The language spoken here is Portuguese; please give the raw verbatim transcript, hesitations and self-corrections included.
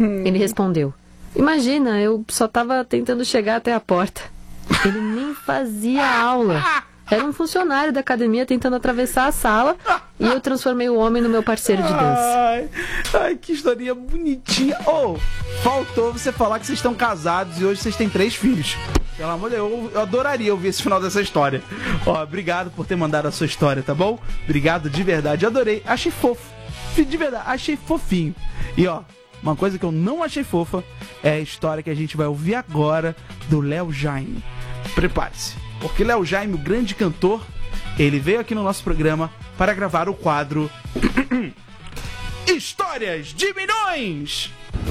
Ele respondeu: imagina, eu só tava tentando chegar até a porta. Ele nem fazia aula. Era um funcionário da academia tentando atravessar a sala e eu transformei o homem no meu parceiro de dança. Ai, ai, que historinha bonitinha. Oh, faltou você falar que vocês estão casados e hoje vocês têm três filhos. Pelo amor de Deus, eu, eu adoraria ouvir esse final dessa história. Ó, obrigado por ter mandado a sua história, tá bom? Obrigado de verdade, adorei. Achei fofo. De verdade, achei fofinho. E ó, uma coisa que eu não achei fofa é a história que a gente vai ouvir agora do Léo Jaime. Prepare-se, porque Léo Jaime, o grande cantor, ele veio aqui no nosso programa para gravar o quadro Histórias de Milhões.